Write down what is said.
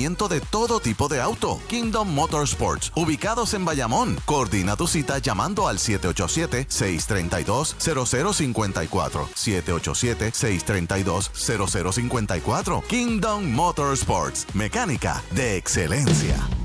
mantenimiento de todo tipo de auto. Kingdom Motorsports, ubicados en Bayamón. Coordina tu cita llamando al 787-632-0054. 787-632-0054. Kingdom Motorsports, mecánica de excelencia.